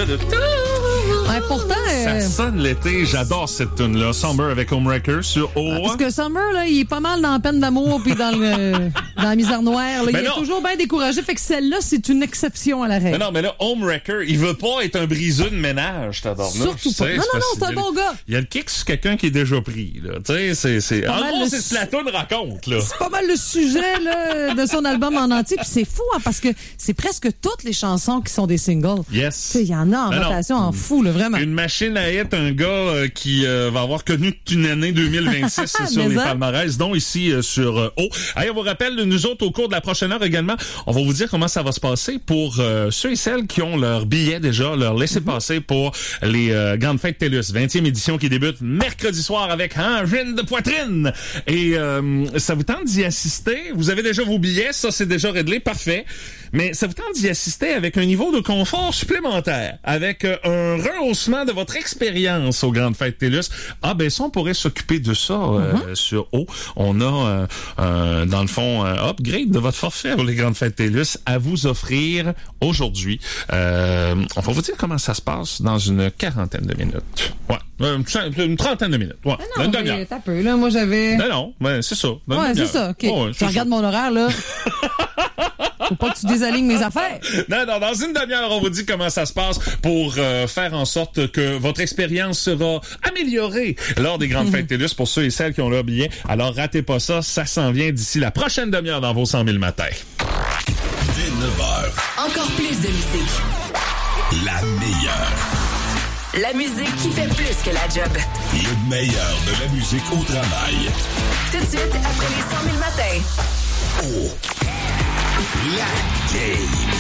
là, de... Ouais, pourtant... Ça sonne l'été. J'adore cette tune-là. Summer avec Homewrecker sur O. Parce que Summer, là, il est pas mal dans la peine d'amour puis dans la misère noire. Là. Il est toujours bien découragé. Fait que celle-là, c'est une exception à la règle. Non, mais là, Homewrecker, il veut pas être un briseux de ménage, t'adores. Surtout pas. Non, c'est un bon gars. Il y a le kick sur quelqu'un qui est déjà pris, là. Tu sais, c'est... En gros, c'est ce que la tune raconte, là. C'est pas mal le sujet, là, de son album en entier. Puis c'est fou, hein, parce que c'est presque toutes les chansons qui sont des singles. Yes. Il y en a en rotation en fou, là, vraiment. Une machine à hit, un gars qui va avoir connu une année 2026 sur les palmarès, dont ici sur O. Allez, on vous rappelle, nous autres, au cours de la prochaine heure également, on va vous dire comment ça va se passer pour ceux et celles qui ont leur billet déjà, leur laissez-passer pour les Grandes Fêtes TELUS, 20e édition qui débute mercredi soir avec Angine de poitrine. Et ça vous tente d'y assister? Vous avez déjà vos billets, ça c'est déjà réglé, parfait. Mais ça vous tente d'y assister avec un niveau de confort supplémentaire, avec un rehaussement de votre expérience aux Grandes Fêtes TELUS. Ah ben ça, on pourrait s'occuper de ça sur O. On a, dans le fond, un upgrade de votre forfait pour les Grandes Fêtes TELUS à vous offrir aujourd'hui. On va vous dire comment ça se passe dans une quarantaine de minutes. Ouais. Une trentaine de minutes. Ouais. Non, mais t'as peu, là. Moi, j'avais... Non, ben, c'est ça. Ouais, c'est ça. OK. Je regarde mon horaire, là. Faut pas que tu désalignes mes affaires. Non, dans une demi-heure, on vous dit comment ça se passe pour faire en sorte que votre expérience sera améliorée lors des Grandes Fêtes TELUS pour ceux et celles qui ont leur billet. Alors, ratez pas ça. Ça s'en vient d'ici la prochaine demi-heure dans vos 100 000 matins. Dès 9h. Encore plus de musique. La meilleure. La musique qui fait plus que la job. Le meilleur de la musique au travail. Tout de suite, après les 100 000 matins. Oh. La game.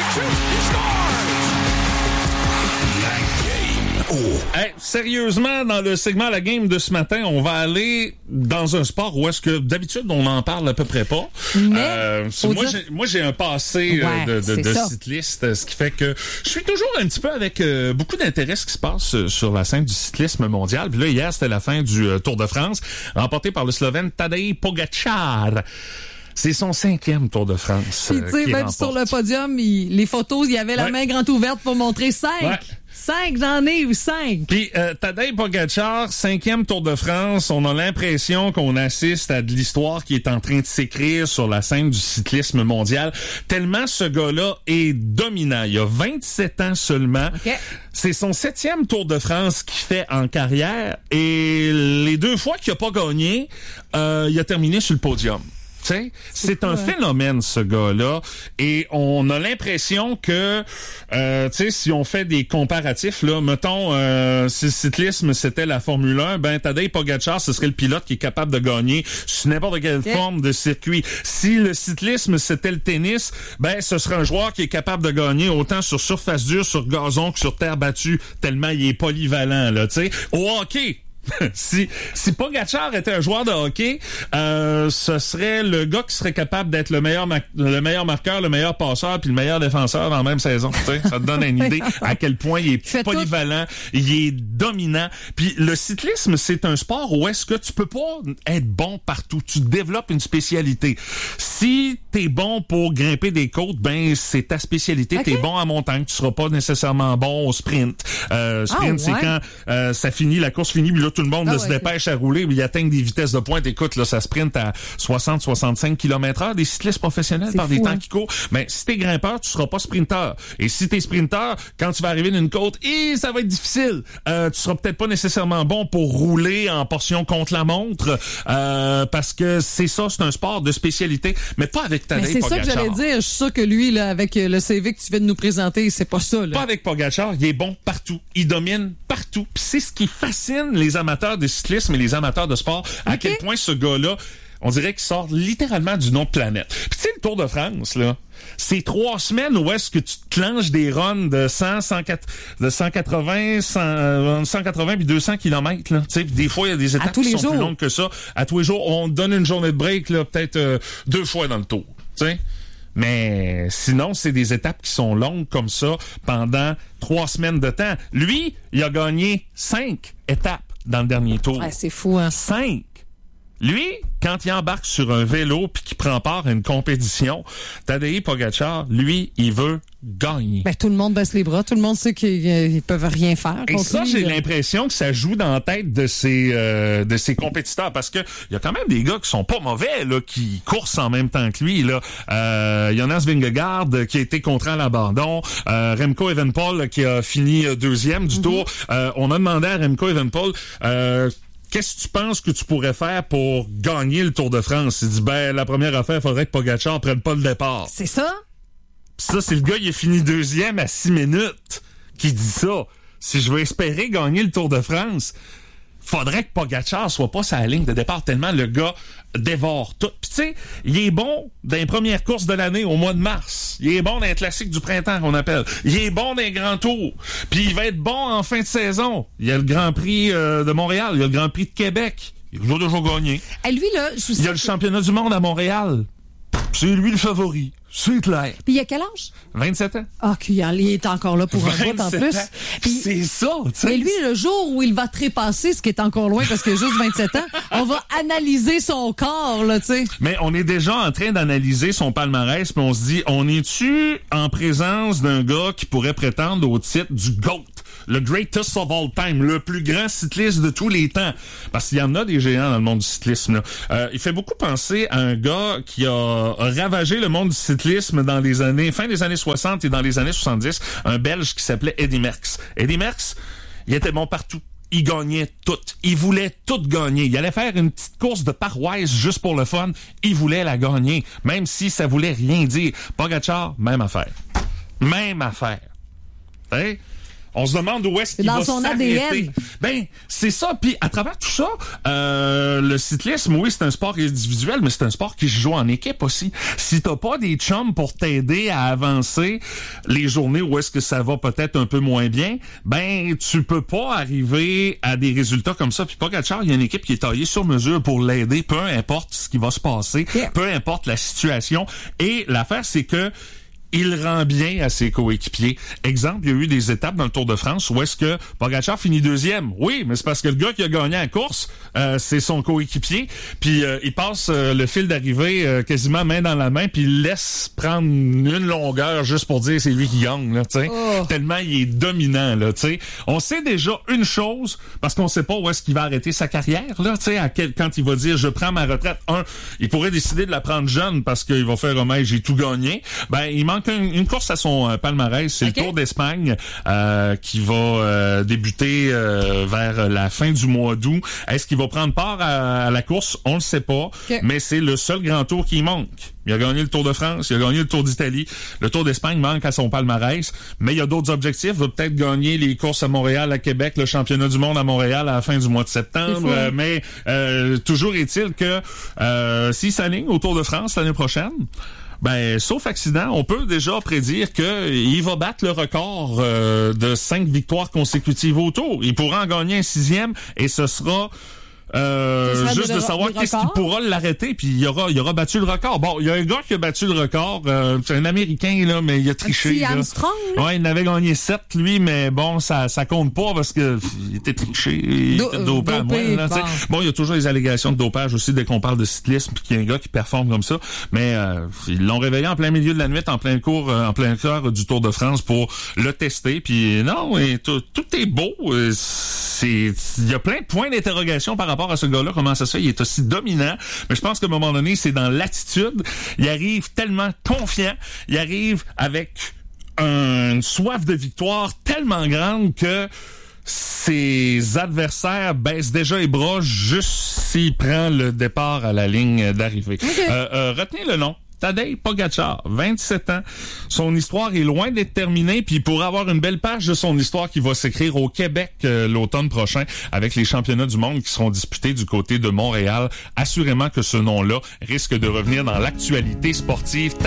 La game. Oh. Hey, sérieusement, dans le segment La Game de ce matin, on va aller dans un sport où est-ce que d'habitude on n'en parle à peu près pas. Mais moi j'ai un passé de cycliste, ce qui fait que je suis toujours un petit peu avec beaucoup d'intérêt ce qui se passe sur la scène du cyclisme mondial. Puis là, hier, c'était la fin du Tour de France, remporté par le Slovène Tadej Pogačar. C'est son 5e Tour de France. Puis, tu sais, même sur le podium, les photos, il y avait la main grande ouverte pour montrer 5. Ouais. 5, j'en ai, ou 5. Puis, Tadej Pogačar, 5e Tour de France, on a l'impression qu'on assiste à de l'histoire qui est en train de s'écrire sur la scène du cyclisme mondial. Tellement ce gars-là est dominant. Il a 27 ans seulement. Okay. C'est son 7e Tour de France qu'il fait en carrière. Et les 2 fois qu'il a pas gagné, il a terminé sur le podium. T'sais, c'est un phénomène, ce gars-là, et on a l'impression que, si on fait des comparatifs, là, mettons, si le cyclisme c'était la Formule 1, ben Tadej Pogačar, ce serait le pilote qui est capable de gagner sur n'importe quelle forme de circuit. Si le cyclisme c'était le tennis, ben ce serait un joueur qui est capable de gagner autant sur surface dure, sur gazon que sur terre battue, tellement il est polyvalent, là, tu sais. Au hockey, si Pogačar était un joueur de hockey, ce serait le gars qui serait capable d'être le meilleur marqueur, le meilleur passeur puis le meilleur défenseur dans la même saison. Ça te donne une idée à quel point il est polyvalent, il est dominant. Puis le cyclisme, c'est un sport où est-ce que tu peux pas être bon partout. Tu développes une spécialité. Si t'es bon pour grimper des côtes, ben c'est ta spécialité. Okay. T'es bon en montagne, tu seras pas nécessairement bon au sprint. C'est quand ça finit, la course finie, puis là tout le monde se dépêche à rouler, il atteigne des vitesses de pointe. Écoute, là, ça sprint à 60-65 km/h, des cyclistes professionnels par des temps qui courent. Mais si t'es grimpeur, tu seras pas sprinteur. Et si t'es sprinteur, quand tu vas arriver d'une côte, ça va être difficile. Tu seras peut-être pas nécessairement bon pour rouler en portion contre la montre, parce que c'est un sport de spécialité, mais pas avec Tadej Pogačar. C'est ça que j'allais dire. Je suis sûr que lui, là, avec le CV que tu viens de nous présenter, c'est pas ça, là. Pas avec Pogačar, il est bon partout. Il domine partout. Puis c'est ce qui fascine les amateurs de cyclisme et les amateurs de sport, à quel point ce gars-là, on dirait qu'il sort littéralement d'une autre planète. Puis tu sais, le Tour de France, là, c'est 3 semaines où est-ce que tu te clenches des runs de 180, 180 puis 200 km, là. Tu sais, des fois, il y a des étapes qui sont plus longues que ça. À tous les jours, on te donne une journée de break, là, peut-être 2 fois dans le tour, tu sais. Mais sinon, c'est des étapes qui sont longues comme ça pendant 3 semaines de temps. Lui, il a gagné 5 étapes dans le dernier tour. Ah, c'est fou, hein? 5. Lui, quand il embarque sur un vélo puis qu'il prend part à une compétition, Tadej Pogačar, lui, il veut gagner. Ben, tout le monde baisse les bras. Tout le monde sait qu'ils peuvent rien faire. Et ça, j'ai l'impression que ça joue dans la tête de ces compétiteurs, parce que il y a quand même des gars qui sont pas mauvais, là, qui coursent en même temps que lui, là. Jonas Vingegaard, qui a été contraint à l'abandon. Remco Evenepoel, qui a fini deuxième du tour. On a demandé à Remco Evenepoel, qu'est-ce que tu penses que tu pourrais faire pour gagner le Tour de France? Il dit, la première affaire, il faudrait que Pogačar prenne pas le départ. C'est ça? Pis ça, c'est le gars, il a fini deuxième à 6 minutes qui dit ça. Si je veux espérer gagner le Tour de France, faudrait que Pogačar soit pas sur la ligne de départ, tellement le gars dévore tout. Puis tu sais, il est bon dans les premières courses de l'année au mois de mars. Il est bon dans les classiques du printemps qu'on appelle. Il est bon dans les grands tours. Puis il va être bon en fin de saison. Il y a le Grand Prix de Montréal, il y a le Grand Prix de Québec. Il a toujours gagné. Et lui, là, il y a le championnat du monde à Montréal. C'est lui le favori. C'est clair. Puis il a quel âge? 27 ans. Ah, il est encore là pour un bout en plus. Puis c'est ça, tu sais. Mais lui, le jour où il va trépasser, ce qui est encore loin parce qu'il a juste 27 ans, on va analyser son corps, là, tu sais. Mais on est déjà en train d'analyser son palmarès, puis on se dit, on est-tu en présence d'un gars qui pourrait prétendre au titre du GOAT? Le greatest of all time, le plus grand cycliste de tous les temps. Parce qu'il y en a des géants dans le monde du cyclisme, là. Il fait beaucoup penser à un gars qui a ravagé le monde du cyclisme dans les fin des années 60 et dans les années 70, un Belge qui s'appelait Eddy Merckx. Eddy Merckx, il était bon partout. Il gagnait tout. Il voulait tout gagner. Il allait faire une petite course de paroisse juste pour le fun. Il voulait la gagner, même si ça voulait rien dire. Pogačar, même affaire. Même affaire. Hein? On se demande où est-ce qu'il va s'arrêter. Dans son ADN. Ben, c'est ça. Puis à travers tout ça, le cyclisme, oui, c'est un sport individuel, mais c'est un sport qui se joue en équipe aussi. Si t'as pas des chums pour t'aider à avancer les journées où est-ce que ça va peut-être un peu moins bien, ben tu peux pas arriver à des résultats comme ça. Puis Pogačar, il y a une équipe qui est taillée sur mesure pour l'aider, peu importe ce qui va se passer, peu importe la situation. Et l'affaire, c'est que il rend bien à ses coéquipiers. Exemple, il y a eu des étapes dans le Tour de France où est-ce que Pogačar finit deuxième. Oui, mais c'est parce que le gars qui a gagné la course, c'est son coéquipier. Puis il passe le fil d'arrivée quasiment main dans la main, puis il laisse prendre une longueur juste pour dire c'est lui qui gagne, là, tu sais. Tellement il est dominant, là, tu sais. On sait déjà une chose, parce qu'on sait pas où est-ce qu'il va arrêter sa carrière, là, tu sais, quand il va dire je prends ma retraite. Il pourrait décider de la prendre jeune parce qu'il va faire j'ai tout gagné. Ben, il manque une course à son palmarès, c'est le Tour d'Espagne qui va débuter vers la fin du mois d'août. Est-ce qu'il va prendre part à la course? On le sait pas, mais c'est le seul grand tour qui manque. Il a gagné le Tour de France, il a gagné le Tour d'Italie. Le Tour d'Espagne manque à son palmarès, mais il y a d'autres objectifs. Il va peut-être gagner les courses à Montréal, à Québec, le championnat du monde à Montréal à la fin du mois de septembre. Mais toujours est-il que s'il s'aligne au Tour de France l'année prochaine, ben, sauf accident, on peut déjà prédire qu'il va battre le record de 5 victoires consécutives au Tour. Il pourra en gagner un 6e et ce sera juste de savoir qu'est-ce qui pourra l'arrêter, puis il aura battu le record. Bon, il y a un gars qui a battu le record, c'est un Américain, là, mais il a triché. C'est Armstrong, là? Ouais, il en avait gagné 7, lui, mais bon, ça compte pas parce que il était triché, il était dopé à moi, là, bon. Bon, il y a toujours les allégations de dopage aussi dès qu'on parle de cyclisme, puis qu'il y a un gars qui performe comme ça, mais ils l'ont réveillé en plein milieu de la nuit, en plein cœur du Tour de France pour le tester, puis non, et tout est beau, il y a plein de points d'interrogation par rapport à ce gars-là, comment ça se fait, il est aussi dominant, mais je pense qu'à un moment donné, c'est dans l'attitude, il arrive tellement confiant, il arrive avec une soif de victoire tellement grande que ses adversaires baissent déjà les bras juste s'il prend le départ à la ligne d'arrivée. Retenez le nom. Tadej Pogačar, 27 ans. Son histoire est loin d'être terminée, puis il pourrait avoir une belle page de son histoire qui va s'écrire au Québec l'automne prochain avec les championnats du monde qui seront disputés du côté de Montréal. Assurément que ce nom-là risque de revenir dans l'actualité sportive.